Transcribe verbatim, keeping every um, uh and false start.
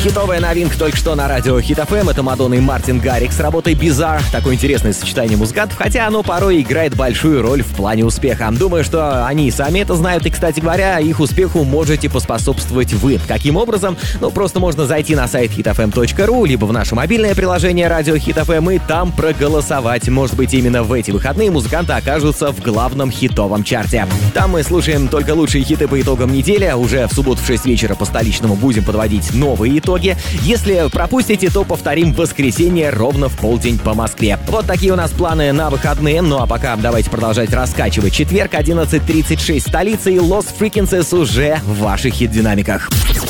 Хитовая новинка только что на радио Хит эф эм. Это Мадонна и Мартин Гаррикс с работой Bizarre. Такое интересное сочетание музыкантов, хотя оно порой играет большую роль в плане успеха. Думаю, что они сами это знают, и, кстати говоря, их успеху можете поспособствовать вы. Каким образом? Ну, просто можно зайти на сайт хит эф эм точка ру, либо в наше мобильное приложение радио Хит эф эм и там проголосовать. Может быть, именно в эти выходные музыканты окажутся в главном хитовом чарте. Там мы слушаем только лучшие хиты по итогам недели. Уже в субботу в шесть вечера по столичному будем подводить новые итоги. Если пропустите, то повторим в воскресенье ровно в полдень по Москве. Вот такие у нас планы на выходные. Ну а пока давайте продолжать раскачивать. Четверг, одиннадцать тридцать шесть, столица, и Lost Frequencies уже в ваших хит-динамиках.